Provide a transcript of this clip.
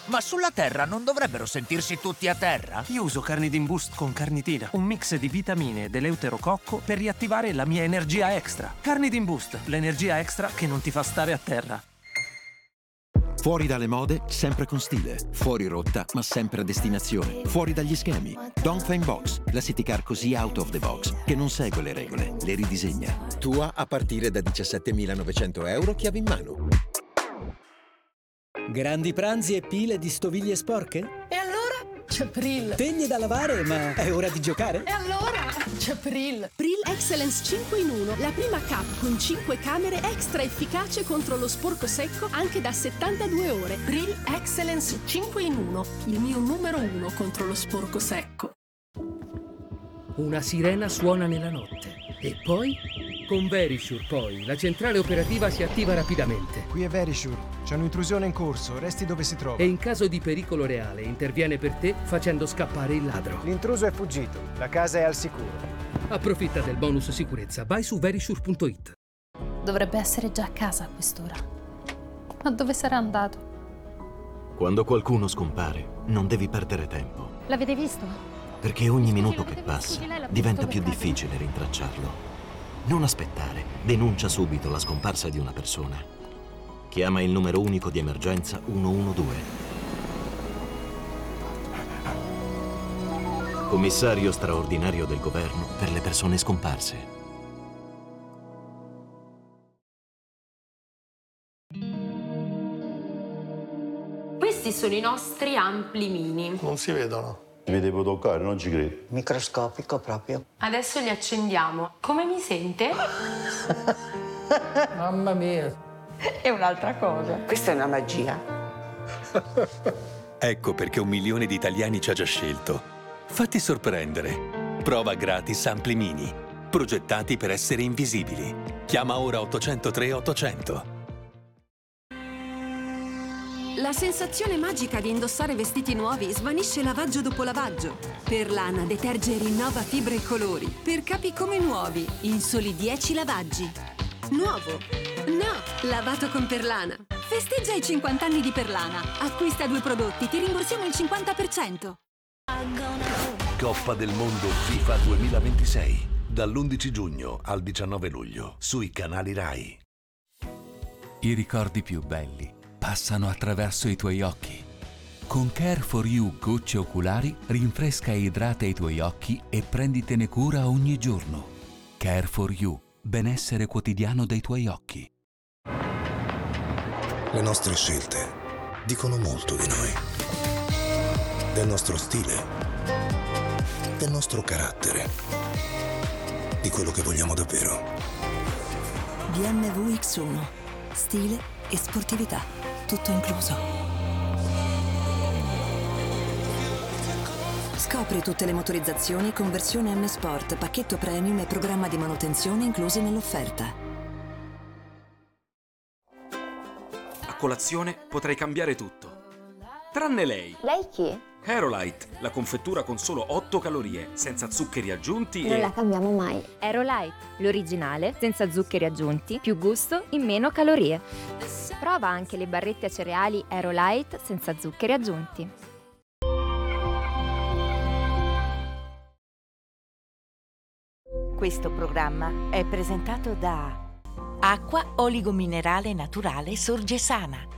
Ma sulla Terra non dovrebbero sentirsi tutti a terra? Io uso Carnidin Boost con Carnitina, un mix di vitamine e dell'euterococco per riattivare la mia energia extra. Carnidin Boost, l'energia extra che non ti fa stare a terra. Fuori dalle mode, sempre con stile. Fuori rotta, ma sempre a destinazione. Fuori dagli schemi. Dongfeng Box, la city car così out of the box, che non segue le regole, le ridisegna. Tua a partire da 17.900 euro chiave in mano. Grandi pranzi e pile di stoviglie sporche? E allora c'è Pril. Teglie da lavare, ma è ora di giocare? E allora c'è Pril. Pril Excellence 5 in 1, la prima cup con 5 camere extra efficace contro lo sporco secco anche da 72 ore. Pril Excellence 5 in 1, il mio numero 1 contro lo sporco secco. Una sirena suona nella notte. E poi? Con Verisure poi, la centrale operativa si attiva rapidamente. Qui è Verisure, c'è un'intrusione in corso, resti dove si trova. E in caso di pericolo reale interviene per te facendo scappare il ladro. L'intruso è fuggito, la casa è al sicuro. Approfitta del bonus sicurezza, vai su verisure.it. Dovrebbe essere già a casa a quest'ora. Ma dove sarà andato? Quando qualcuno scompare, non devi perdere tempo. L'avete visto? Perché ogni minuto che passa diventa più difficile rintracciarlo. Non aspettare, denuncia subito la scomparsa di una persona. Chiama il numero unico di emergenza 112. Commissario straordinario del governo per le persone scomparse. Questi sono i nostri ampli mini. Non si vedono. Vi devo toccare, non ci credo. Microscopico proprio. Adesso li accendiamo. Come mi sente? Mamma mia. È un'altra cosa. Questa è una magia. Ecco perché 1 milione di italiani ci ha già scelto. Fatti sorprendere. Prova gratis Ampli Mini. Progettati per essere invisibili. Chiama ora 803 800. La sensazione magica di indossare vestiti nuovi svanisce lavaggio dopo lavaggio. Perlana deterge e rinnova fibre e colori per capi come nuovi in soli 10 lavaggi. Nuovo? No! Lavato con Perlana. Festeggia i 50 anni di Perlana. Acquista 2 prodotti, ti rimborsiamo il 50%. Coppa del Mondo FIFA 2026. Dall'11 giugno al 19 luglio sui canali Rai. I ricordi più belli passano attraverso i tuoi occhi. Con Care for You gocce oculari rinfresca e idrata i tuoi occhi e prenditene cura ogni giorno. Care for You, benessere quotidiano dei tuoi occhi. Le nostre scelte dicono molto di noi. Del nostro stile, del nostro carattere, di quello che vogliamo davvero. BMW X1, stile e sportività, tutto incluso. Scopri tutte le motorizzazioni con versione M Sport, pacchetto premium e programma di manutenzione inclusi nell'offerta. A colazione potrei cambiare tutto. Tranne lei. Lei chi? Aerolite, la confettura con solo 8 calorie, senza zuccheri aggiunti Non e... la cambiamo mai. Aerolite, l'originale, senza zuccheri aggiunti, più gusto, in meno calorie. Prova anche le barrette a cereali Aerolite senza zuccheri aggiunti. Questo programma è presentato da Acqua Oligominerale Naturale Sorgesana.